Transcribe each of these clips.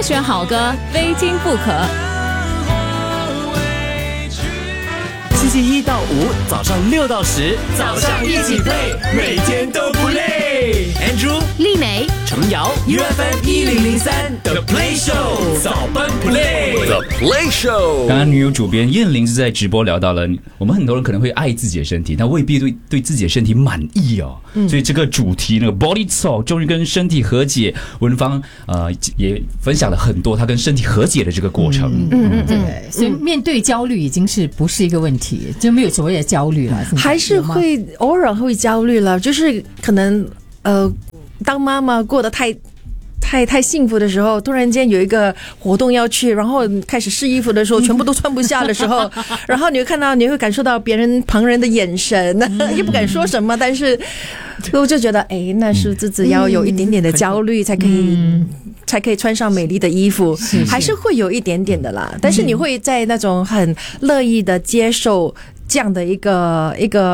选好歌，非听不可。 星期一到五早上6到10，早上一起 play， 每天都不累。Andrew、 丽美、 程瑶 ，UFM 1003 The Play Show， 早班 Play，The Play Show。 刚刚女友主编燕玲是在直播聊到了，我们很多人可能会爱自己的身体，但未必对自己的身体满意哦。所以这个主题那个 Body Talk 终于跟身体和解，文芳也分享了很多她跟身体和解的这个过程。 对，所以面对焦虑已经不是一个问题，就没有所谓的焦虑了， 还是会偶尔会焦虑了，就是可能当妈妈过得太幸福的时候，突然间有一个活动要去，然后开始试衣服的时候全部都穿不下的时候，然后你会感受到旁人的眼神，又不敢说什么，但是我就觉得那是自己要有一点点的焦虑才可以穿上美丽的衣服，还是会有一点点的啦，但是你会在那种很乐意的接受这样的一个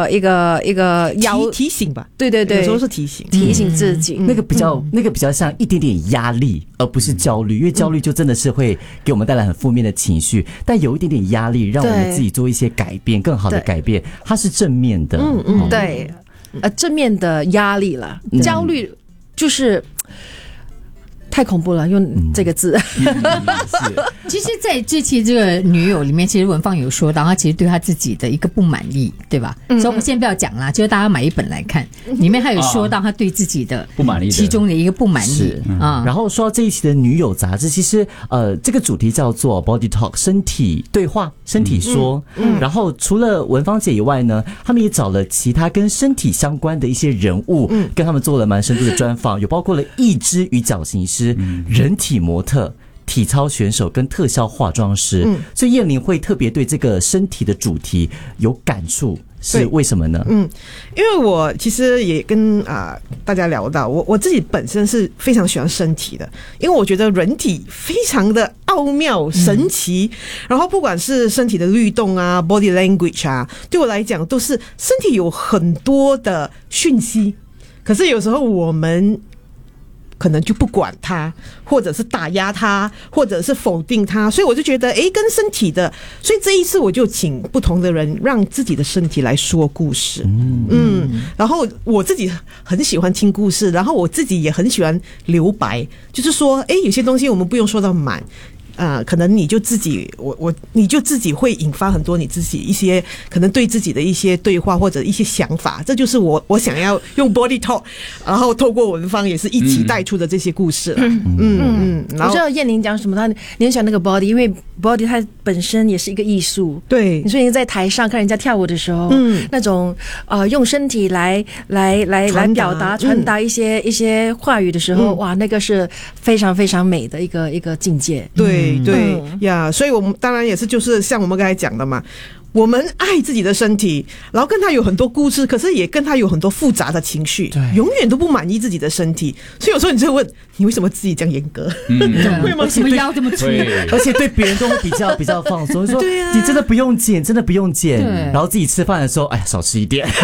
提醒吧， 对， 有时候是提醒自己， 那个比较像一点点压力，而不是焦虑，因为焦虑就真的是会给我们带来很负面的情绪，但有一点点压力，让我们自己做一些改变，更好的改变，它是正面的。 对，正面的压力了，焦虑就是太恐怖了，用这个字。 其实在这期这个女友里面，其实文芳有说到她其实对她自己的一个不满意，对吧？所以我们先不要讲啦，就是大家买一本来看，里面她有说到她对自己的不满意， 其中的一个不满意啊。 然后说到这一期的女友杂志，其实这个主题叫做 Body Talk， 身体对话，身体说。然后除了文芳姐以外呢，他们也找了其他跟身体相关的一些人物，跟他们做了蛮深度的专访，有包括了义肢与矫形师、人体模特、体操选手跟特效化妆师。所以燕玲会特别对这个身体的主题有感触，是为什么呢？ 因为我其实也跟大家聊到，我自己本身是非常喜欢身体的，因为我觉得人体非常的奥妙神奇，然后不管是身体的律动啊 body language 啊，对我来讲都是身体有很多的讯息，可是有时候我们可能就不管它，或者是打压它，或者是否定它，所以我就觉得跟身体的，所以这一次我就请不同的人让自己的身体来说故事。然后我自己很喜欢听故事，然后我自己也很喜欢留白，就是说有些东西我们不用说到满，可能你就自己你就自己会引发很多你自己一些可能对自己的一些对话或者一些想法，这就是我想要用 body talk， 然后透过文芳也是一起带出的这些故事。 我知道燕玲讲什么，你很喜欢那个 body， 因为 body 它本身也是一个艺术。对，所以你在台上看人家跳舞的时候，那种用身体来表达传达一些话语的时候，哇，那个是非常非常美的一个境界。 对呀，所以我们当然也是就是像我们刚才讲的嘛，我们爱自己的身体，然后跟他有很多故事，可是也跟他有很多复杂的情绪，永远都不满意自己的身体，所以有时候你就问你为什么自己这样严格， 会吗？为什么腰这么粗？ 而且对别人都会比较放松，说你真的不用减，真的不用减，然后自己吃饭的时候，少吃一点。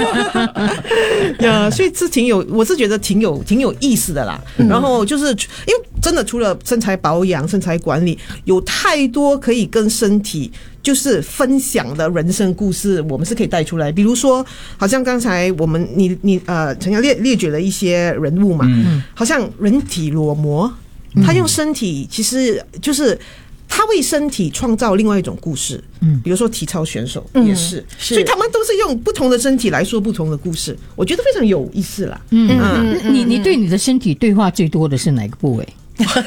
呀，所以是我是觉得挺有意思的啦。然后就是因为真的除了身材保养、身材管理，有太多可以跟身体就是分享的人生故事，我们是可以带出来。比如说，好像刚才你陈瑶列举了一些人物嘛，好像人体裸模，他用身体其实就是他为身体创造另外一种故事。比如说体操选手也是，所以他们都是用不同的身体来说不同的故事，我觉得非常有意思啦。 你对你的身体对话最多的是哪个部位？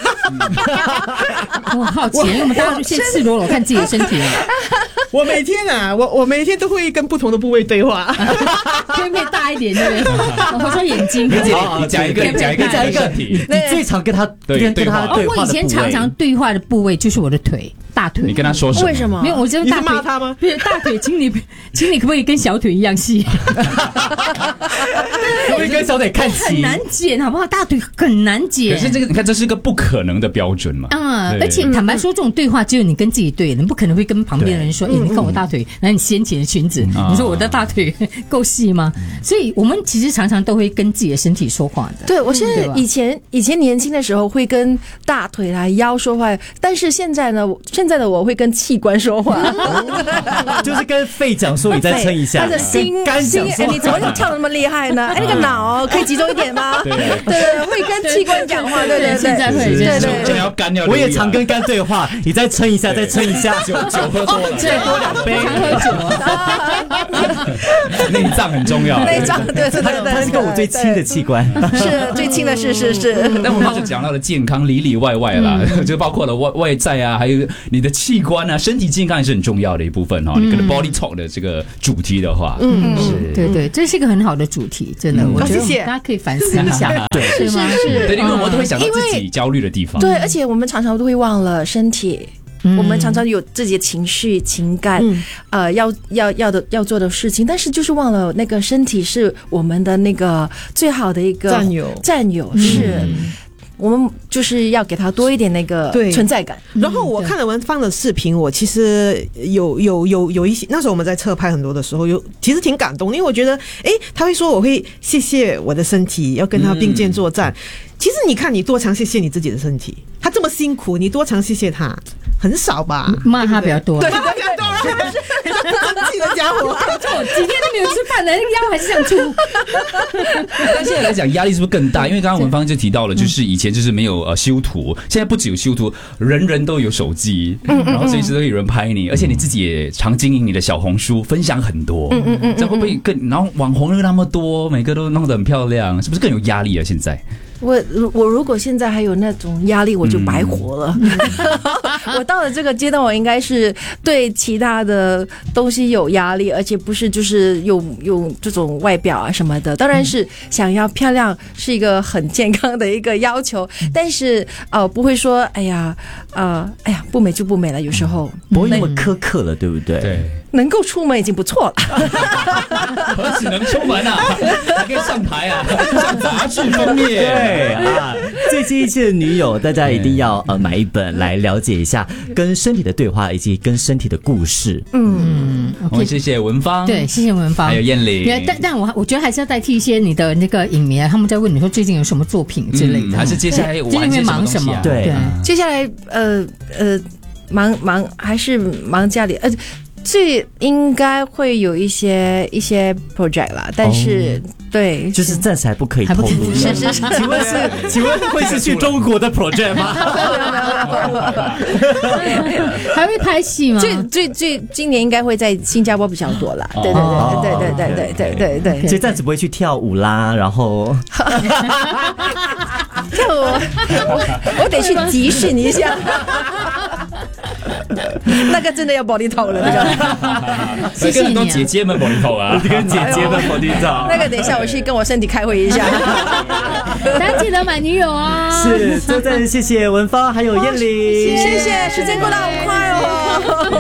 我好奇，我们大家就先赤裸裸看自己的身体啊。 我每天我每天都会跟不同的部位对话， 可以大一点，对不对？我说眼睛， 你讲一个你最常跟他对话的部位。 我以前常常对话的部位就是我的腿。大腿， 你跟他说什么？ 为什么？ 没有，我觉得大腿。 你是骂他吗？ 不是大腿，请你可不可以跟小腿一样细？ 可不可以跟小腿看齐？ 很难剪，好不好？大腿很难剪。 可是这个，你看，这是个不可能衡的标准嘛。对而且坦白说，这种对话只有你跟自己对，你不可能会跟旁边的人说：“你看我大腿，然后你掀起的裙子，你说我的大腿够细吗？”所以我们其实常常都会跟自己的身体说话的。 对，我现在对吧以前年轻的时候会跟大腿啦、腰说话，但是现在的我会跟器官说话， 就是跟肺讲说你再撑一下， 他的心跟肝讲说你怎么跳得那么厉害呢？哎，那个脑可以集中一点吗？ 对对，会跟器官讲话，对对对， 现在会对对对对。 这要干掉， 我也常跟肝对话，你再撑一下，再撑一下， 酒喝多了， 再多2杯。 常喝酒， 内脏很重要。 内脏，对对对对， 它是跟我最亲的器官。 是最亲的，是。 但我们就讲到了健康里里外外啦，就包括了外在啊，还有你的器官啊，身体健康也是很重要的一部分哈。你跟 Body Talk 的这个主题的话，是， 对对，这是一个很好的主题，真的，我觉得谢谢大家可以反思一下， 对， 是吗？ 对，因为我们都会想到自己焦虑的地方。 对，而且我们常常都会忘了身体。我们常常有自己的情绪、情感，要做的事情，但是就是忘了那个身体是我们的那个最好的一个战友是。我们就是要给他多一点那个存在感。 然后我看了文芳的视频，我其实有一些，那时候我们在侧拍很多的时候，其实挺感动，因为我觉得，他会说我会谢谢我的身体，要跟他并肩作战。其实你看，你多常谢谢你自己的身体，他这么辛苦，你多常谢谢他，很少吧？ 骂他比较多， 对，骂他比较多，不争气的家伙， 几天都没有吃饭了，腰还是想出。 但现在来讲，压力是不是更大？因为刚刚文芳就提到了，就是以前就是没有修图，现在不只有修图，人人都有手机，然后随时都有人拍你，而且你自己也常经营你的小红书，分享很多，这会不会更？然后网红又那么多，每个都弄得很漂亮，是不是更有压力啊？现在？ 我如果现在还有那种压力，我就白活了。我到了这个阶段，我应该是对其他的东西有压力，而且不是就是有这种外表啊什么的。当然是想要漂亮是一个很健康的一个要求，但是不会说哎呀不美就不美了。有时候不会那么苛刻了，对不对？ 对。 能够出门已经不错了， 何止能出门啊，还可以上台啊，上杂志封面。 对啊，最近一期的女友，大家一定要买一本来了解一下跟身体的对话，以及跟身体的故事。 我们谢谢文芳， 对，谢谢文芳， 还有燕玲。 但我觉得还是要代替一些你的那个影迷，他们在问你说最近有什么作品之类的， 还是接下来玩些忙什么？ 对， 接下来忙还是忙家里这应该会有一些 project 啦，但是对， 就是暂时还不可以透露。 是。 请问会是去中国的 project 吗？ 还会拍戏吗？ 今年应该会在新加坡比较多啦。对。 所以暂时不会去跳舞啦，然后跳舞，我得去集训一下。那个真的要 body talk 了，那个。 谢谢你啊， 跟很多姐姐们 body talk 啊， 跟姐姐们 body talk。 那个等一下我去跟我身体开会一下。 大家记得买女友啊！ 是，再谢谢文芳还有燕玲， 谢谢，时间过得好快哦。